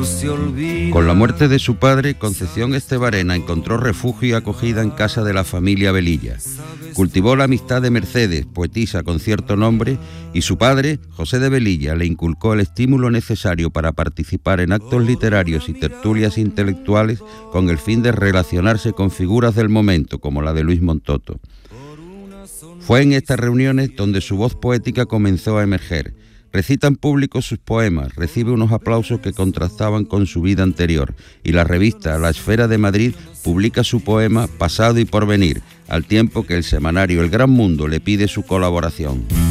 se olvida. Con la muerte de su padre, Concepción Estebarena encontró refugio y acogida en casa de la familia Velilla. Cultivó la amistad de Mercedes, poetisa con cierto nombre, y su padre, José de Velilla, le inculcó el estímulo necesario para participar en actos literarios y tertulias intelectuales con el fin de relacionarse con figuras del momento, como la de Luis Montoto. Fue en estas reuniones donde su voz poética comenzó a emerger. Recita en público sus poemas, recibe unos aplausos que contrastaban con su vida anterior, y la revista La Esfera de Madrid publica su poema Pasado y Porvenir, al tiempo que el semanario El Gran Mundo le pide su colaboración.